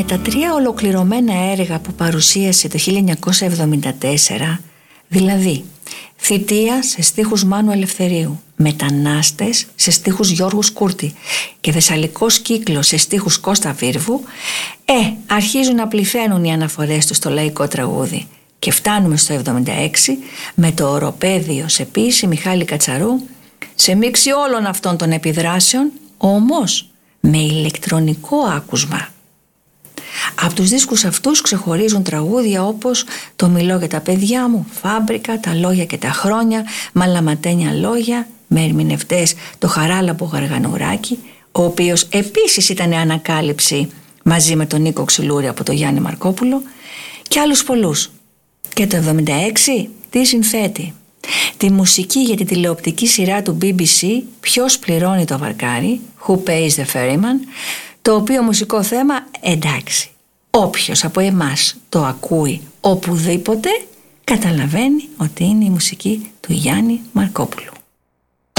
τα 3 ολοκληρωμένα έργα που παρουσίασε το 1974, δηλαδή Θητεία σε στίχους Μάνου Ελευθερίου, Μετανάστες σε στίχους Γιώργου Σκούρτη και Θεσσαλικός κύκλος σε στίχους Κώστα Βίρβου, αρχίζουν να πληθαίνουν οι αναφορές του στο λαϊκό τραγούδι. Και φτάνουμε στο 76 με το Οροπέδιο σε ποίηση Μιχάλη Κατσαρού, σε μίξη όλων αυτών των επιδράσεων, όμως με ηλεκτρονικό άκουσμα. Από τους δίσκους αυτούς ξεχωρίζουν τραγούδια όπως «Το μιλώ για τα παιδιά μου», «Φάμπρικα», «Τα λόγια και τα χρόνια», «Μαλαματένια λόγια», με ερμηνευτές το Χαράλαμπο Γαργανουράκη, ο οποίος επίσης ήταν ανακάλυψη μαζί με τον Νίκο Ξυλούρη από το Γιάννη Μαρκόπουλο, και άλλους πολλούς. Και το 76 τι συνθέτει? Τη μουσική για τη τηλεοπτική σειρά του BBC «Ποιος πληρώνει το βαρκάρι», «Who pays the ferryman», το οποίο μουσικό θέμα, εντάξει, όποιος από εμάς το ακούει οπουδήποτε καταλαβαίνει ότι είναι η μουσική του Γιάννη Μαρκόπουλου.